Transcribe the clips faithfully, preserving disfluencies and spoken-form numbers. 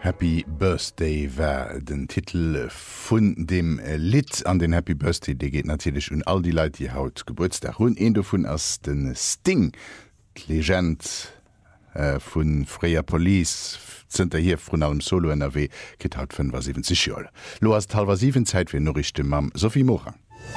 Happy Birthday war den Titel von dem Lied an den Happy Birthday, der geht natürlich um all die Leute, die haut Geburtstag hun en davon als den Sting, die Legend äh, von Freier Police, sind er hier von allem Solo N R W, geht haut fünfundsiebzig Jahre. Lo hast halber sieben Zeit für Nachrichten mit Mam Sophie Mocher.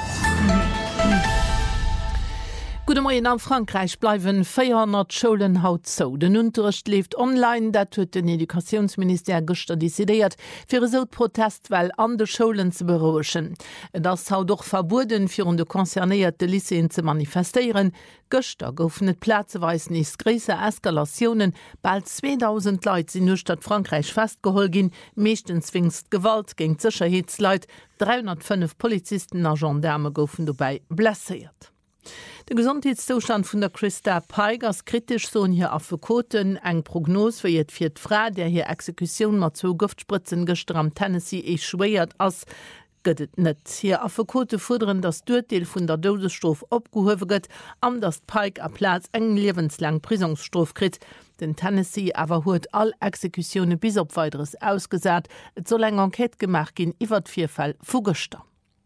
Gute Morgen, an Frankreich bleiben vierhundert Schulen haut so. Den Unterricht lebt online, dat huet den Edukationsminister gestern décidiert, für so Protestwell an de Schulen zu beruhigen. Das haut doch verboten, für de konzernierte Lyceen zu manifestieren. Gestern goufen net Plätzeweis nicht große Eskalationen. Bald zweitausend Leute sind nur statt Frankreich festgeholt gin, meistens wingst Gewalt gegen Sicherheitsleute. dreihundertfünf Polizisten und Gendarme goufen dabei blessiert. Der Gesundheitszustand von der Christa Pike ist kritisch, so hier auf Koten eng Prognose für jetzt vier Frau, der hier Exekution mit zwei Giftspritzen gestern am Tennessee eschweiert als gëtt net. Hier auf Kote fordern, dass Durteil von der Todesstrafe abgehoben wird, am das Pike a Platz eng lebenslang Prisonsstrafe kriegt. Den Tennessee aber huet all Exekutionen bis auf weiteres ausgesagt. Et soll eng Enquete gemacht gin iwwer vier Fall vorgestern.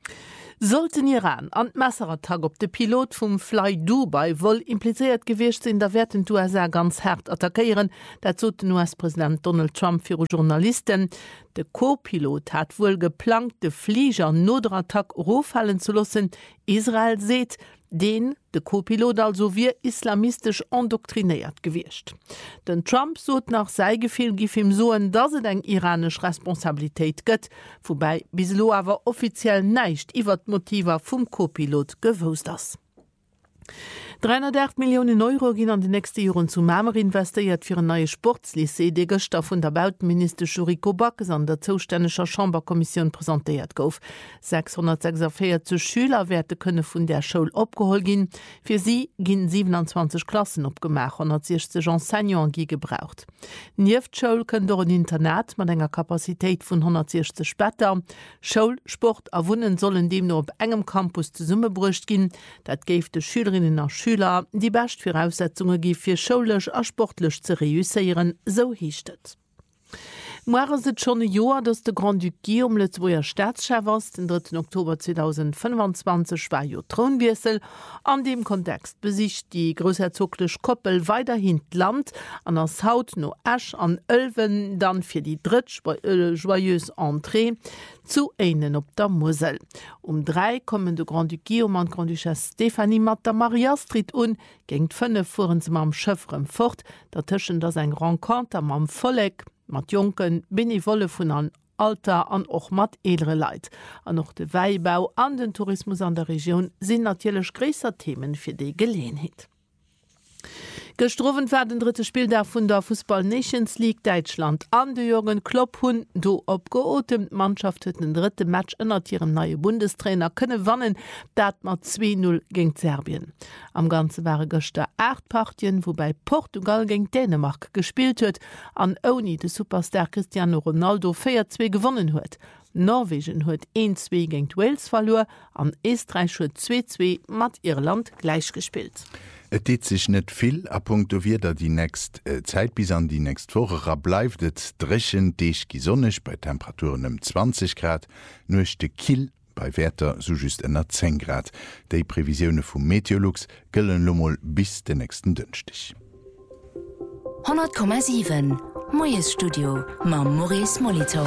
Sollten Iran an Messeratag op de Pilot vum Fly Dubai wohl impliziert gewicht sinn, da werden U S A ganz hart attackieren, dazu den U S-Präsident Donald Trump für Journalisten. Der Co-Pilot hat wohl geplant, de Flieger Noterattack rohfallen zu lassen. Israel seht, den de Co-Pilot also wie islamistisch endoktriniert gewircht. Den Trump sot nach sei Gefehl gif ihm soen, dass es eng iranisch Responsabilität gëtt, wobei bislo aber offiziell neicht iwwer Motive vum Co-Pilot gewusst das. dreihundertacht Millionen Euro gehen an die nächsten Jahren zu Mamer investiert für ein neues Sportslycée, die gestern von der Bautenminister Juriko Backes an der zuständigen Chamberkommission präsentiert gouf. sechshundertsechsundvierzig Schüler werden können von der Schule abgeholt gehen. Für sie gehen siebenundzwanzig Klassen abgemacht, hundertsechzig Enseignants gebraucht. Neben der Schule können durch ein Internat mit einer Kapazität von hundertsechzig Betten. Schule, Sport und Wohnen sollen dem nur auf engem Campus zusammengebracht gehen. Das gibt den Schülerinnen und Schülern die best Voraussetzungen gi fir schulisch a sportlich zu reüssieren, so hiechtet. Moare se schon e Joer, dats de Grand Duc Guillaume Lützwoer Staatschef ass, den dritten Oktober zweitausendfünfundzwanzig war jo Thronwiesel. An dem Kontext besicht die großherzoglich Koppel weiterhin Land an ass Haut no Asch an Ölwen, dann fir die dritt joyeuse Entrée zu einen op der Mosel. Um drei kommen de Grand Duc Guillaume an Grand Duchesse Stephanie mat der Maria Street un, géng fënne fuhren ze mam Schëffrem fort, datëschen dats eng Rencontre mam Folleg, mat Jonken, Benevolle vun an Alter an och mat edre Leiit. An noch de Weibau an den Tourismus an der Region sinn natierlech gräser Themen fir déi Gelegenheet. Gestroffen war den dritte Spieltag vun der Fußball Nations League Deutschland an de Jürgen Klopp hun do opgeotemt Mannschaft huet den dritte Match ënnert ihrem neue Bundestrainer kënne wannen, dat mat zwei null gegen Serbien. Am ganze waren gestern acht Partien, wobei Portugal gegen Dänemark gespielt huet, an oni de Superstar Cristiano Ronaldo vier zwei gewonnen huet. Norwegen huet eins zwei gegen Wales verloren, an Österreich huet zwei zwei mat Irland gleichgespielt. Et deet sich net vill a Punkto wie da die nächst äh, Zeit bis an die nächst Woche bleibt et drechen deich gisonnech bei Temperaturen um zwanzig Grad, nuchte Kiel bei Werter so just ennner zehn Grad. Dei Prävisioune vum Meteorlux gëllen Lummel bis den nächsten Dünnstich. hundert Komma sieben Moes Studio ma Maurice Molitor.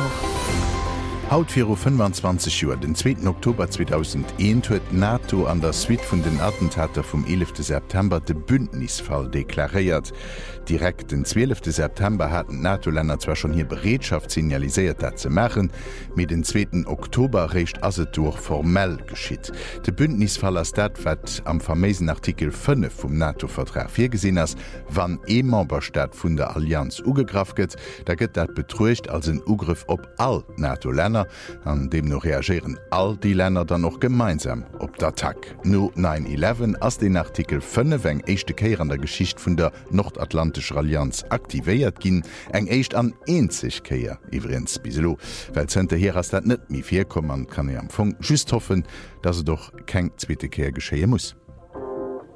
Haut vir fünfundzwanzig Uhr den zweiten Oktober zweitausendeins huet NATO an der Suite vun den Attentater vom elften September de Bündnisfall deklariert. Direkt den zwölften September hatten NATO-Länder zwar schon hier Bereitschaft signalisiert, dat ze machen, mit den zweiten Oktober recht as durch formell geschitt. De Bündnisfall as dat wat am vermeisen Artikel fünf vom NATO-Vertrag vorgesehen ass, wann e Memberstaat vun der Allianz ugegrafket, da gëtt dat betruecht als een Ugriff op all NATO-Länder, an dem noch reagieren all die Länder dann noch gemeinsam op d'Attack. No neun elf ass den Artikel fünf eng echte Keer an der Geschicht vun der Nordatlantische Allianz aktivéiert ginn, eng echt an enzig Keier iwrens biselo. Well Zente her ass dat net mi vier kommen kann e am Funk just hoffen, dat se doch keng zweete Keer geschéie muss.